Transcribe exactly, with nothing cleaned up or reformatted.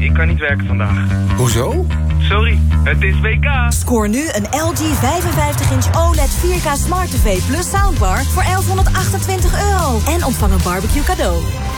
ik kan niet werken vandaag. Hoezo? Sorry, het is W K. Scoor nu een L G vijfenvijftig inch O L E D vier K Smart T V plus soundbar voor elfhonderdachtentwintig euro. En ontvang een barbecue cadeau.